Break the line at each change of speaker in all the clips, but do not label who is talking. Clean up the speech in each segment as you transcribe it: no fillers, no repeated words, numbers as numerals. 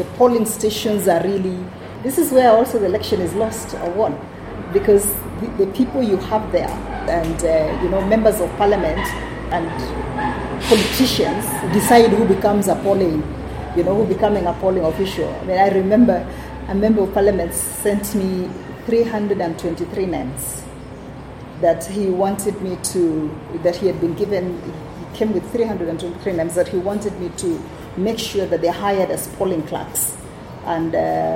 the polling stations are really, this is where also the election is lost or won, because the people you have there and members of parliament and politicians decide who becomes a polling, who becoming a polling official. I mean, I remember a member of parliament sent me 323 names that he wanted me to, that he had been given. He came with 323 names that he wanted me to make sure that they're hired as polling clerks and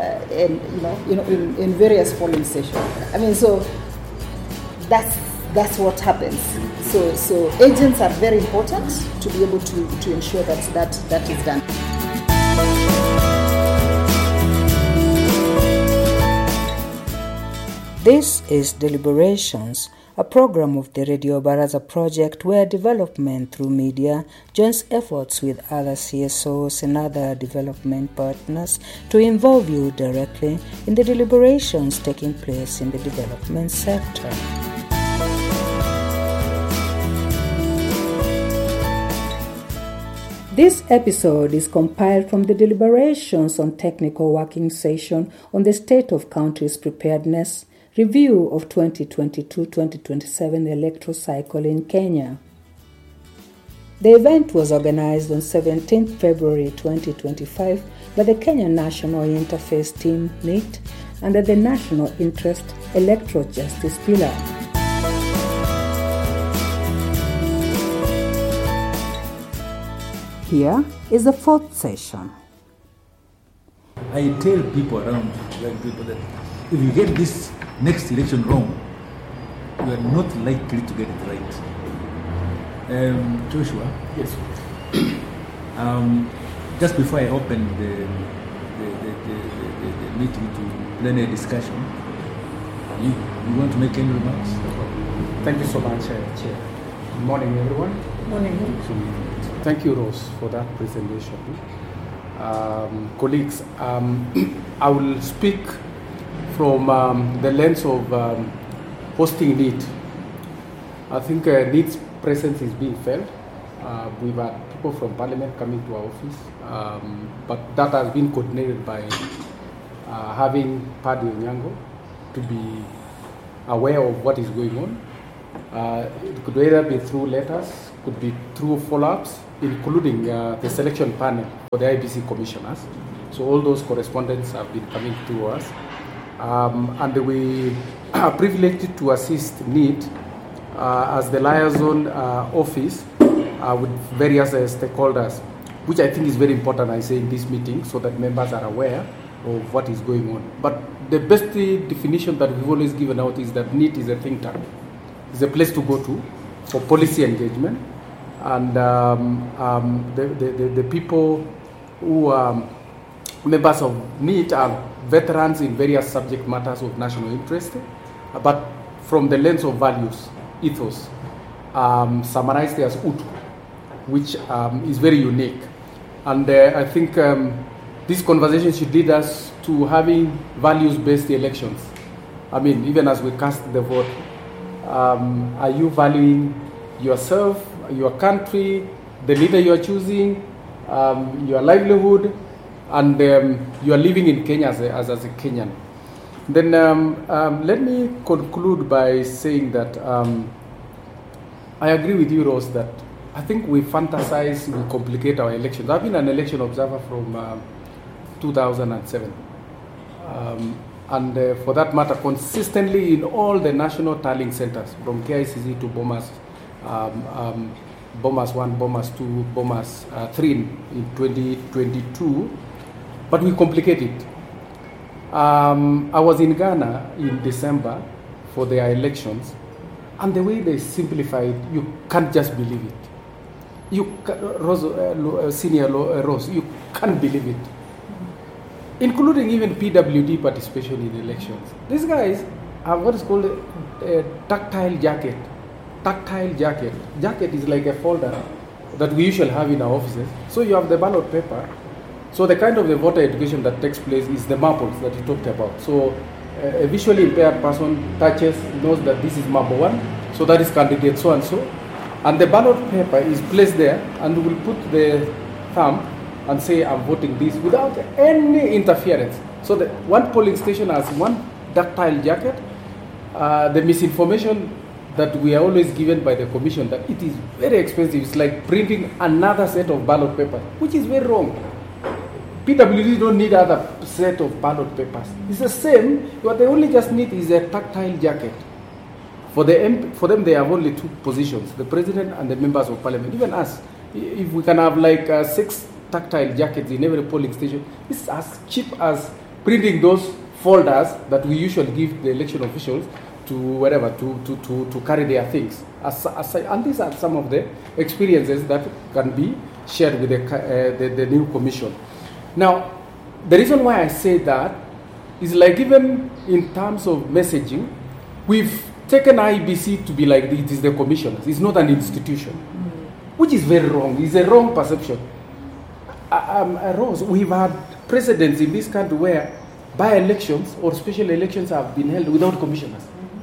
in various polling stations. I mean, so that's what happens. So agents are very important to be able to ensure that is done.
This is Deliberations, a program of the Radio Baraza project where development through media joins efforts with other CSOs and other development partners to involve you directly in the deliberations taking place in the development sector. This episode is compiled from the deliberations on technical working session on the state of country's preparedness, review of 2022-2027 electoral cycle in Kenya. The event was organized on 17 February 2025 by the Kenya National Interface Team, NIT, under the National Interest Electoral Justice Pillar. Here is the fourth session.
I tell people around, young people, that if you get this next election wrong, you are not likely to get it right. Joshua?
Yes.
Just before I open the meeting to plenary discussion, you want to make any remarks?
Thank you so much, Chair. Good morning, everyone.
Good morning.
Thank you, Rose, for that presentation. Colleagues, I will speak from the lens of hosting NIT. I think NIT's presence is being felt. We've had people from Parliament coming to our office, but that has been coordinated by having Paddy Onyango to be aware of what is going on. It could either be through letters, could be through follow-ups, including the selection panel for the IBC commissioners. So all those correspondence have been coming to us. And we are privileged to assist NIT as the liaison office with various stakeholders, which I think is very important, I say, in this meeting, so that members are aware of what is going on. But the best definition that we've always given out is that NIT is a think tank. It's a place to go to for policy engagement. And the people who are members of NIT are veterans in various subject matters of national interest, but from the lens of values, ethos, summarized as UTU, which is very unique. And I think this conversation should lead us to having values-based elections. I mean, even as we cast the vote, are you valuing yourself, your country, the leader you are choosing, your livelihood, and you are living in Kenya as a Kenyan? Then let me conclude by saying that I agree with you, Rose, that I think we fantasize, we complicate our elections. I've been an election observer from 2007. And for that matter, consistently in all the national tallying centers, from KICC to Bomas, Bomas 1, Bomas 2, Bomas 3 in 2022, but we complicate it. I was in Ghana in December for their elections, and the way they simplify it, you can't just believe it. Senior Rose, you can't believe it. Including even PWD participation in elections. These guys have what is called a tactile jacket. Tactile jacket. Jacket is like a folder that we usually have in our offices. So you have the ballot paper. So the kind of the voter education that takes place is the marbles that you talked about. So a visually impaired person touches, knows that this is marble 1, so that is candidate so and so. And the ballot paper is placed there, and we will put the thumb and say, I'm voting this without any interference. So that one polling station has one ductile jacket. The misinformation that we are always given by the commission that it is very expensive. It's like printing another set of ballot papers, which is very wrong. PWD don't need other set of ballot papers. It's the same. What they only just need is a tactile jacket. For them, they have only two positions: the president and the members of parliament. Even us, if we can have like 6 tactile jackets in every polling station, it's as cheap as printing those folders that we usually give the election officials to whatever to carry their things. And these are some of the experiences that can be shared with the new commission. Now, the reason why I say that is like even in terms of messaging, we've taken IBC to be like it is the commissioners. It's not an institution, which is very wrong. It's a wrong perception. Rose, we've had precedents in this country where by-elections or special elections have been held without commissioners.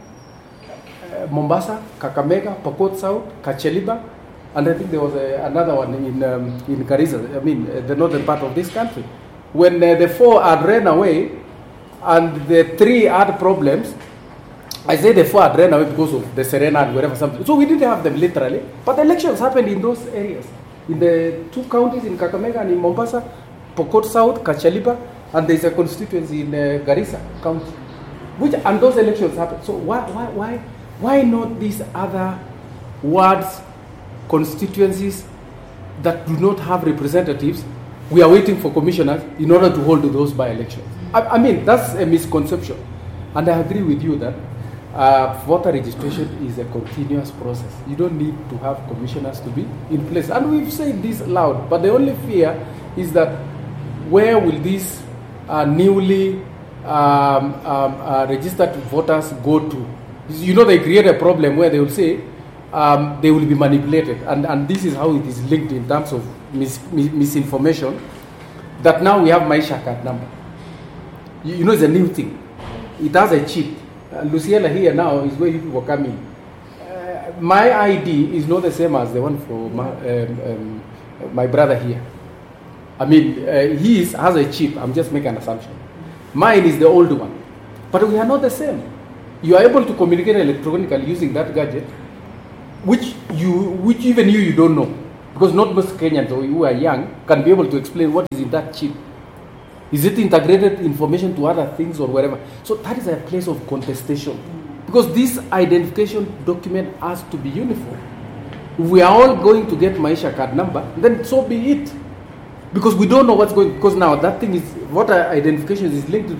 Mombasa, Kakamega, Pokot South, Kacheliba, and I think there was another one in Garissa, the northern part of this country. When the 4 had ran away and the 3 had problems, I say the 4 had ran away because of the Serena and wherever something. So we didn't have them literally, but elections happened in those areas. In the 2 counties in Kakamega and in Mombasa, Pokot South, Kacheliba, and there's a constituency in Garissa County, and those elections happened. So why not these other wards, constituencies that do not have representatives? We are waiting for commissioners in order to hold those by-elections. I mean, that's a misconception. And I agree with you that voter registration is a continuous process. You don't need to have commissioners to be in place. And we've said this loud, but the only fear is that where will these newly registered voters go to? You know, they create a problem where they will say they will be manipulated. And this is how it is linked in terms of misinformation, that now we have Maisha card number. You know, it's a new thing. It has a chip. Luciela here now is where you people come in. My ID is not the same as the one for my brother here. I mean, he has a chip. I'm just making an assumption. Mine is the old one. But we are not the same. You are able to communicate electronically using that gadget, which even you don't know. Because not most Kenyans who are young can be able to explain what is in that chip. Is it integrated information to other things or whatever? So that is a place of contestation. Because this identification document has to be uniform. If we are all going to get Maisha card number, then so be it. Because we don't know what's going, because now that thing is, voter identification is linked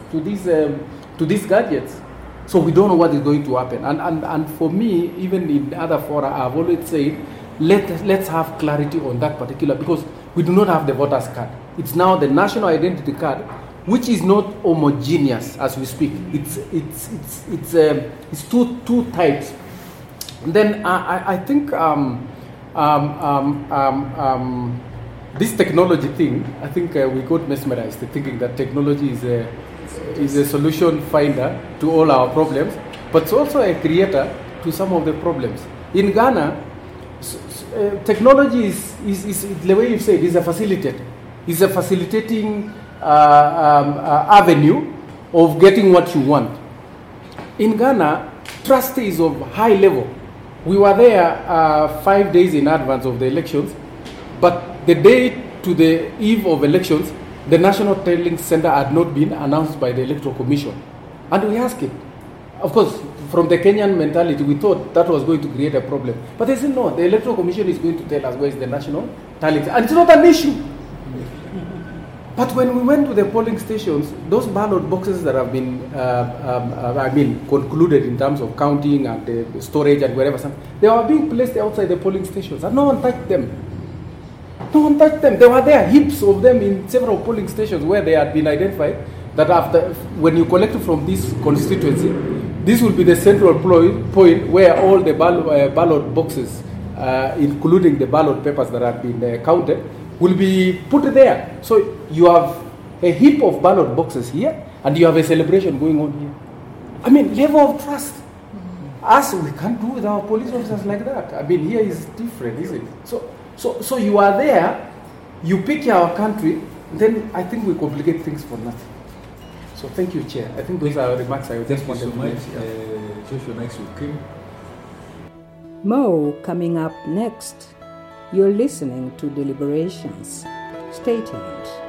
to these gadgets. So we don't know what is going to happen. And for me, even in other fora, I've always said, let's have clarity on that particular, because we do not have the voter's card. It's now the national identity card, which is not homogeneous as we speak. It's two types. And then I think this technology thing, I think we got mesmerized thinking that technology is a solution finder to all our problems, but it's also a creator to some of the problems. In Ghana, technology is the way you say it, is a facilitator. It's a facilitating avenue of getting what you want. In Ghana, trust is of high level. We were there 5 days in advance of the elections, but the day to the eve of elections, the National Tallying Center had not been announced by the Electoral Commission. And we asked it. Of course, from the Kenyan mentality, we thought that was going to create a problem. But they said, no, the Electoral Commission is going to tell us where is the National Tallying Center. And it's not an issue. But when we went to the polling stations, those ballot boxes that have been, concluded in terms of counting and the storage and wherever, they were being placed outside the polling stations, and no one touched them. No one touched them. There were there heaps of them in several polling stations where they had been identified that after, when you collect from this constituency, this will be the central point where all the ballot boxes, including the ballot papers that have been counted, will be put there. So you have a heap of ballot boxes here, and you have a celebration going on here. I mean, level of trust. Us, we can't do with our police officers like that. I mean, here is different, isn't it? So you are there, you pick our country, then I think we complicate things for nothing. So thank you, Chair. I think those are remarks I just wanted to make.
Joshua, next you came.
More coming up next. You're listening to Deliberations. Stay tuned.